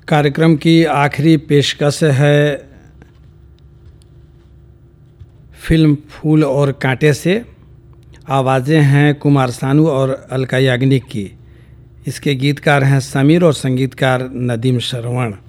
कार्यक्रम की आखिरी पेशकश है फिल्म फूल और कांटे से। आवाज़ें हैं कुमार सानू और अलका याग्निक की। इसके गीतकार हैं समीर और संगीतकार नदीम श्रवण।